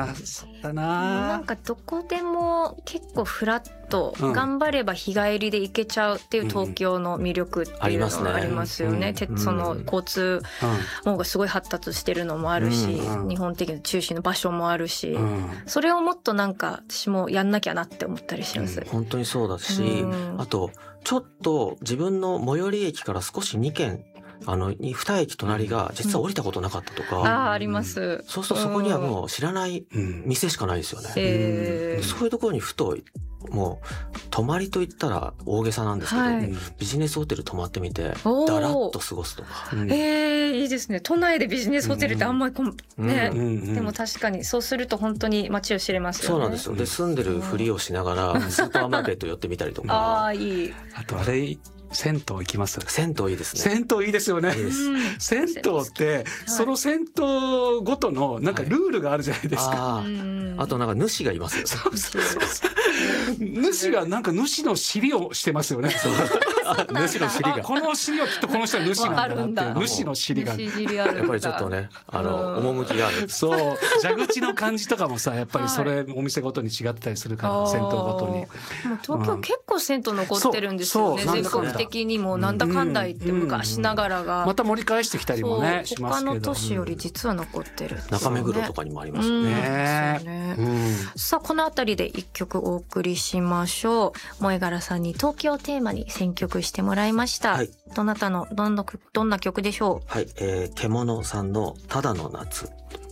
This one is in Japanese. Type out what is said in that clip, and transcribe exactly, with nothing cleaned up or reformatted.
ああそうだな。 なんかどこでも結構フラッと頑張れば日帰りで行けちゃうっていう東京の魅力っていうのがありますよね。てその交通網がすごい発達してるのもあるし、 うん、 日本的な中心の場所もあるし、 うん、 それをもっとなんか私もやんなきゃなって思ったりします。 うん、本当にそうだし、 うん、 あとちょっと自分の最寄り駅から少しにけんあのに駅隣が実は降りたことなかったとか、うん、 あああります。 そうするとそこにはもう知らない店しかないですよね、 うん、 そういうところにふともう泊まりと言ったら大げさなんですけど、はい、ビジネスホテル泊まってみてだらっと過ごすとか、 うん、えー、いいですね。都内でビジネスホテルってあんまりこ、うん、ね、うん、でも確かにそうすると本当に街を知れますよね。 そうなんですよ。で住んでるふりをしながらスーパーマーケット寄ってみたりとかああいい。 あとあれ銭湯行きます。 銭湯いいですね。 銭湯いいですよね。いいです。銭湯ってその銭湯ごとのなんかルールがあるじゃないですか。 はい、あ, あとなんか主がいますよね。 そうそうそう主がなんか主の尻をしてますよね。 主の尻がこの尻はきっとこの人は主なんだなって主の尻がやっぱりちょっとねあの趣がある。 そう蛇口の感じとかもさやっぱりそれお店ごとに違ったりするから、はい、銭湯ごとに。もう東京結構銭湯残ってるんですよね。全国的にもなんだかんだ言って昔ながらがまた盛り返してきたりもねしますけど、 他の都市より実は残ってる、ね、 中目黒とかにもありますね。 ね、うん、さあこのあたりで一曲お送りしましょう。萌柄さんに東京をテーマに選曲してもらいました、はい、どなたのどんなどんな曲でしょう。 はい、えー、獣さんのただの夏。